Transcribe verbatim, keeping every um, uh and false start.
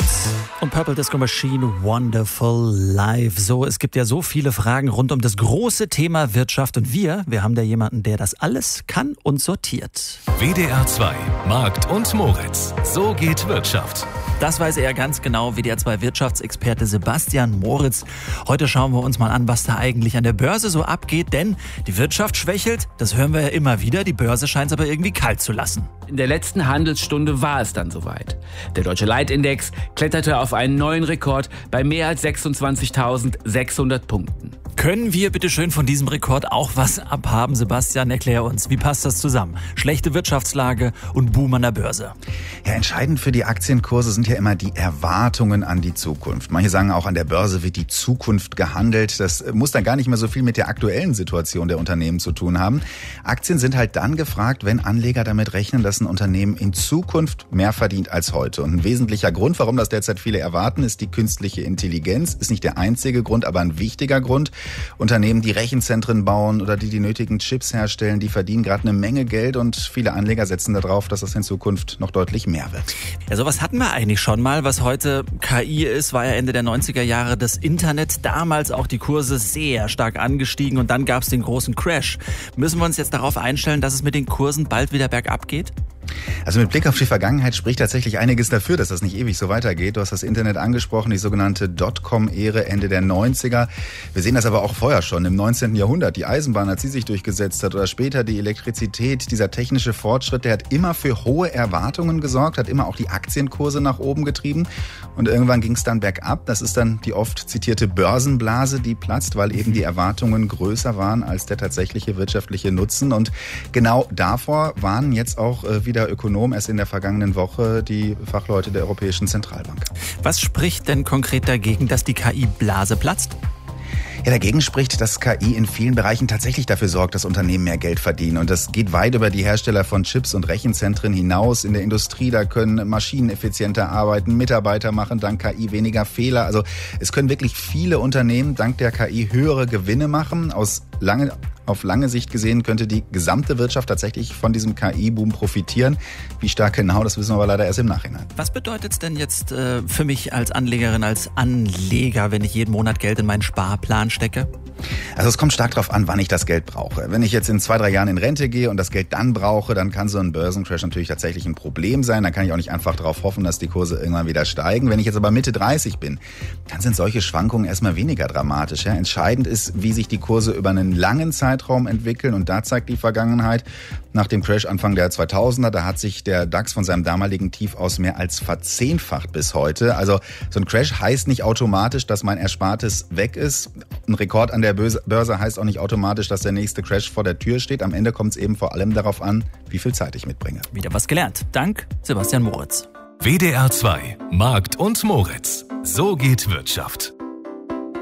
Moritz und Purple Disco Machine, Wonderful Life. So, es gibt ja so viele Fragen rund um das große Thema Wirtschaft und wir, wir haben da jemanden, der das alles kann und sortiert. W D R zwei, Markt und Moritz. So geht Wirtschaft. Das weiß er ganz genau, W D R zwei Wirtschaftsexperte Sebastian Moritz. Heute schauen wir uns mal an, was da eigentlich an der Börse so abgeht, denn die Wirtschaft schwächelt, das hören wir ja immer wieder, die Börse scheint es aber irgendwie kalt zu lassen. In der letzten Handelsstunde war es dann soweit. Der Deutsche Leitindex kletterte auf einen neuen Rekord bei mehr als sechsundzwanzigtausendsechshundert Punkten. Können wir bitte schön von diesem Rekord auch was abhaben? Sebastian, erklär uns, wie passt das zusammen? Schlechte Wirtschaftslage und Boom an der Börse. Ja, entscheidend für die Aktienkurse sind ja immer die Erwartungen an die Zukunft. Manche sagen auch, an der Börse wird die Zukunft gehandelt. Das muss dann gar nicht mehr so viel mit der aktuellen Situation der Unternehmen zu tun haben. Aktien sind halt dann gefragt, wenn Anleger damit rechnen, dass ein Unternehmen in Zukunft mehr verdient als heute. Und ein wesentlicher Grund, warum das derzeit viele erwarten, ist die künstliche Intelligenz. Ist nicht der einzige Grund, aber ein wichtiger Grund. Unternehmen, die Rechenzentren bauen oder die die nötigen Chips herstellen, die verdienen gerade eine Menge Geld und viele Anleger setzen darauf, dass das in Zukunft noch deutlich mehr wird. Ja, sowas hatten wir eigentlich schon mal. Was heute K I ist, war ja Ende der neunziger Jahre das Internet. Damals auch die Kurse sehr stark angestiegen und dann gab es den großen Crash. Müssen wir uns jetzt darauf einstellen, dass es mit den Kursen bald wieder bergab geht? Also mit Blick auf die Vergangenheit spricht tatsächlich einiges dafür, dass das nicht ewig so weitergeht. Du hast das Internet angesprochen, die sogenannte Dotcom-Ära Ende der neunziger. Wir sehen das aber auch vorher schon im neunzehnten Jahrhundert. Die Eisenbahn, als sie sich durchgesetzt hat oder später die Elektrizität, dieser technische Fortschritt, der hat immer für hohe Erwartungen gesorgt, hat immer auch die Aktienkurse nach oben getrieben. Und irgendwann ging es dann bergab. Das ist dann die oft zitierte Börsenblase, die platzt, weil eben die Erwartungen größer waren als der tatsächliche wirtschaftliche Nutzen. Und genau davor waren jetzt auch äh, wieder Ökonom erst in der vergangenen Woche die Fachleute der Europäischen Zentralbank. Was spricht denn konkret dagegen, dass die K I-Blase platzt? Ja, dagegen spricht, dass K I in vielen Bereichen tatsächlich dafür sorgt, dass Unternehmen mehr Geld verdienen. Und das geht weit über die Hersteller von Chips und Rechenzentren hinaus. In der Industrie, da können Maschinen effizienter arbeiten, Mitarbeiter machen dank K I weniger Fehler. Also es können wirklich viele Unternehmen dank der K I höhere Gewinne machen. Aus lange Auf lange Sicht gesehen könnte die gesamte Wirtschaft tatsächlich von diesem K I-Boom profitieren. Wie stark genau, das wissen wir aber leider erst im Nachhinein. Was bedeutet es denn jetzt äh, für mich als Anlegerin, als Anleger, wenn ich jeden Monat Geld in meinen Sparplan stecke? Also es kommt stark darauf an, wann ich das Geld brauche. Wenn ich jetzt in zwei, drei Jahren in Rente gehe und das Geld dann brauche, dann kann so ein Börsencrash natürlich tatsächlich ein Problem sein. Dann kann ich auch nicht einfach darauf hoffen, dass die Kurse irgendwann wieder steigen. Wenn ich jetzt aber Mitte dreißig bin, dann sind solche Schwankungen erstmal weniger dramatisch. Ja? Entscheidend ist, wie sich die Kurse über einen langen Zeitraum entwickeln. Und da zeigt die Vergangenheit, nach dem Crash Anfang der zweitausender, da hat sich der DAX von seinem damaligen Tief aus mehr als verzehnfacht bis heute. Also so ein Crash heißt nicht automatisch, dass mein Erspartes weg ist. Ein Rekord an der Börse heißt auch nicht automatisch, dass der nächste Crash vor der Tür steht. Am Ende kommt es eben vor allem darauf an, wie viel Zeit ich mitbringe. Wieder was gelernt. Dank Sebastian Moritz. W D R zwei, Markt und Moritz. So geht Wirtschaft.